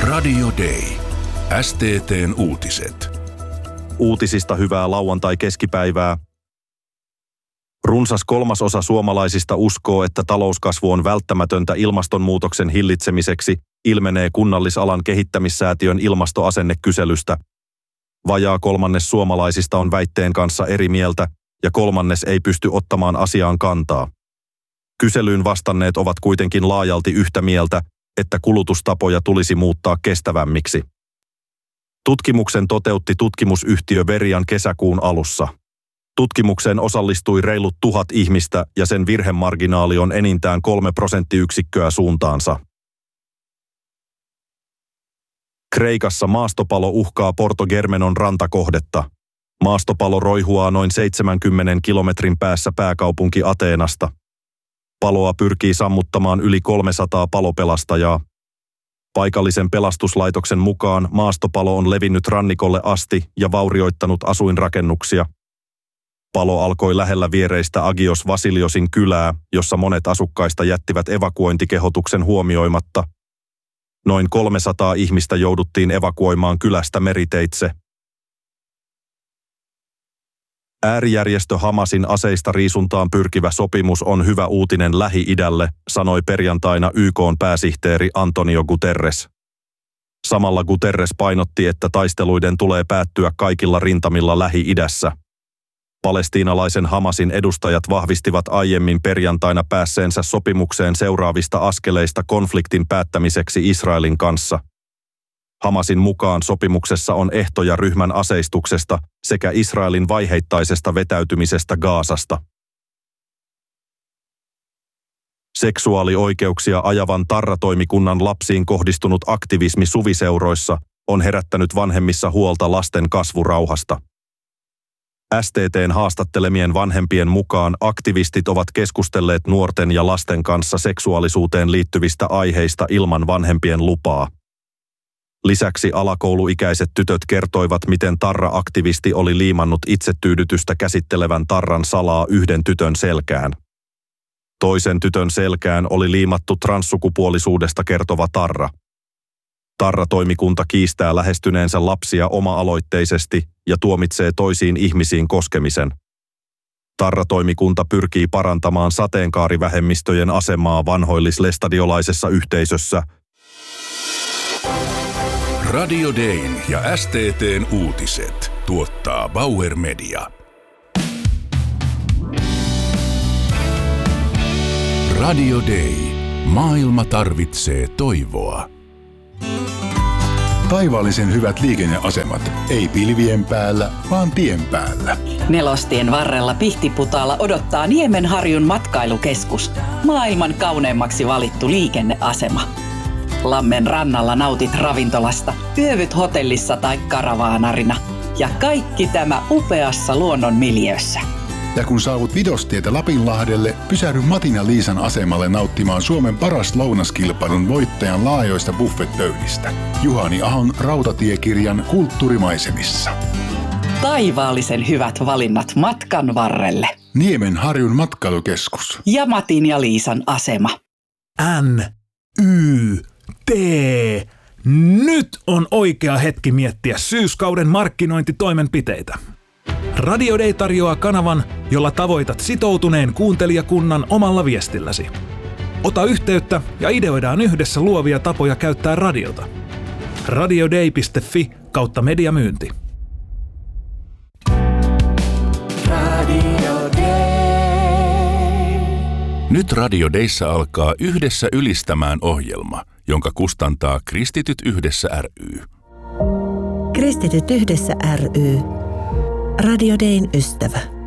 Radio Day. STT:n uutiset. Uutisista hyvää lauantai-keskipäivää. Runsas 1/3 suomalaisista uskoo, että talouskasvu on välttämätöntä ilmastonmuutoksen hillitsemiseksi, ilmenee Kunnallisalan kehittämissäätiön ilmastoasennekyselystä. Vajaa 1/3 suomalaisista on väitteen kanssa eri mieltä ja 1/3 ei pysty ottamaan asiaan kantaa. Kyselyyn vastanneet ovat kuitenkin laajalti yhtä mieltä, että kulutustapoja tulisi muuttaa kestävämmiksi. Tutkimuksen toteutti tutkimusyhtiö Verian kesäkuun alussa. Tutkimukseen osallistui reilut 1000 ihmistä ja sen virhemarginaali on enintään 3 prosenttiyksikköä suuntaansa. Kreikassa maastopalo uhkaa Porto Germenon rantakohdetta. Maastopalo roihuaa noin 70 kilometrin päässä pääkaupunki Ateenasta. Paloa pyrkii sammuttamaan yli 300 palopelastajaa. Paikallisen pelastuslaitoksen mukaan maastopalo on levinnyt rannikolle asti ja vaurioittanut asuinrakennuksia. Palo alkoi lähellä viereistä Agios Vasiliosin kylää, jossa monet asukkaista jättivät evakuointikehotuksen huomioimatta. Noin 300 ihmistä jouduttiin evakuoimaan kylästä meriteitse. Äärijärjestö Hamasin aseista riisuntaan pyrkivä sopimus on hyvä uutinen Lähi-idälle, sanoi perjantaina YK:n pääsihteeri Antonio Guterres. Samalla Guterres painotti, että taisteluiden tulee päättyä kaikilla rintamilla Lähi-idässä. Palestiinalaisen Hamasin edustajat vahvistivat aiemmin perjantaina päässeensä sopimukseen seuraavista askeleista konfliktin päättämiseksi Israelin kanssa. Hamasin mukaan sopimuksessa on ehtoja ryhmän aseistuksesta sekä Israelin vaiheittaisesta vetäytymisestä Gazasta. Seksuaalioikeuksia ajavan Tarra-toimikunnan lapsiin kohdistunut aktivismi suviseuroissa on herättänyt vanhemmissa huolta lasten kasvurauhasta. STT:n haastattelemien vanhempien mukaan aktivistit ovat keskustelleet nuorten ja lasten kanssa seksuaalisuuteen liittyvistä aiheista ilman vanhempien lupaa. Lisäksi alakouluikäiset tytöt kertoivat, miten Tarra-aktivisti oli liimannut itsetyydytystä käsittelevän tarran salaa yhden tytön selkään. Toisen tytön selkään oli liimattu transsukupuolisuudesta kertova tarra. Tarra-toimikunta kiistää lähestyneensä lapsia oma-aloitteisesti ja tuomitsee toisiin ihmisiin koskemisen. Tarra-toimikunta pyrkii parantamaan sateenkaarivähemmistöjen asemaa vanhoillislestadiolaisessa yhteisössä. Radio Dayn ja STT:n uutiset tuottaa Bauer Media. Radio Day. Maailma tarvitsee toivoa. Taivaallisen hyvät liikenneasemat. Ei pilvien päällä, vaan tien päällä. Nelostien varrella Pihtiputaalla odottaa Niemenharjun matkailukeskus. Maailman kauneimmaksi valittu liikenneasema. Lammen rannalla nautit ravintolasta, yövyt hotellissa tai karavaanarina. Ja kaikki tämä upeassa luonnon miljöössä. Ja kun saavut Vidostietä Lapinlahdelle, pysähdy Matin ja Liisan asemalle nauttimaan Suomen paras lounaskilpailun voittajan laajoista buffetpöydistä. Juhani Ahon rautatiekirjan Kulttuurimaisemissa. Taivaallisen hyvät valinnat matkan varrelle. Niemenharjun matkailukeskus. Ja Matin ja Liisan asema. NYT. Nyt on oikea hetki miettiä syyskauden markkinointitoimenpiteitä. Radio Day tarjoaa kanavan, jolla tavoitat sitoutuneen kuuntelijakunnan omalla viestilläsi. Ota yhteyttä ja ideoidaan yhdessä luovia tapoja käyttää radiota. radioday.fi/mediamyynti. Radio Day. Nyt Radio Dayssä alkaa Yhdessä ylistämään -ohjelma, jonka kustantaa Kristityt Yhdessä ry. Kristityt Yhdessä ry. Radio Dayn ystävä.